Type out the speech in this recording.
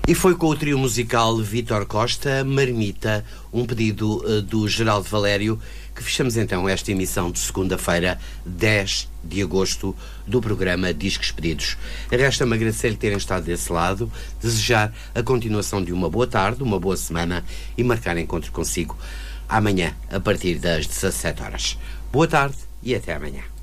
E foi com o trio musical Vítor Costa, Marmita, um pedido do Geraldo Valério, que fechamos então esta emissão de segunda-feira, 10 de agosto, do programa Discos Pedidos. Resta-me agradecer-lhe terem estado desse lado, desejar a continuação de uma boa tarde, uma boa semana e marcar encontro consigo amanhã, a partir das 17 horas. Boa tarde e até amanhã.